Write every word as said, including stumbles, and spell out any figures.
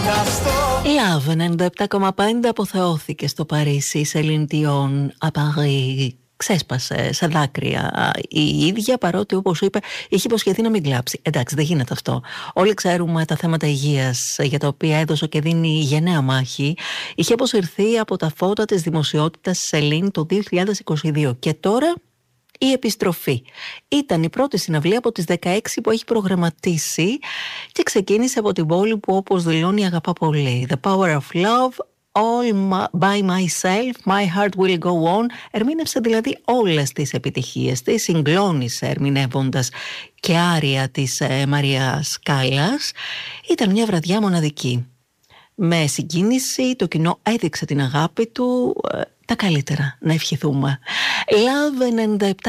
Love ενενήντα επτά κόμμα πέντε αποθεώθηκε στο Παρίσι. Η Σελίν Διόν απαγεί. Ξέσπασε σε δάκρυα η ίδια, παρότι όπως είπε είχε υποσχεθεί να μην κλάψει. Εντάξει, δεν γίνεται αυτό. Όλοι ξέρουμε τα θέματα υγείας για τα οποία έδωσε και δίνει γενναία μάχη. Είχε αποσυρθεί από τα φώτα της δημοσιότητας Σελίν το δύο χιλιάδες είκοσι δύο και τώρα η επιστροφή. Ήταν η πρώτη συναυλία από τις δεκαέξι που έχει προγραμματίσει και ξεκίνησε από την πόλη που, όπως δηλώνει, αγαπά πολύ. The Power of Love, All by Myself, My Heart Will Go On. Ερμήνευσε δηλαδή όλες τις επιτυχίες της, συγκλώνησε ερμηνεύοντας και άρια της ε, Μαρίας Κάλλας. Ήταν μια βραδιά μοναδική. Με συγκίνηση το κοινό έδειξε την αγάπη του, ε, τα καλύτερα να ευχηθούμε. Love ενενήντα επτά